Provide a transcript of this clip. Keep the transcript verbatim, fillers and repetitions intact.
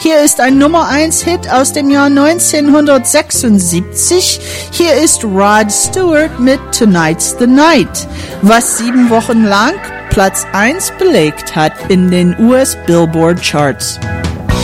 Hier ist ein Nummer eins Hit aus dem Jahr neunzehnhundertsechsundsiebzig. Hier ist Rod Stewart mit Tonight's the Night, was sieben Wochen lang Platz eins belegt hat in den U S Billboard Charts.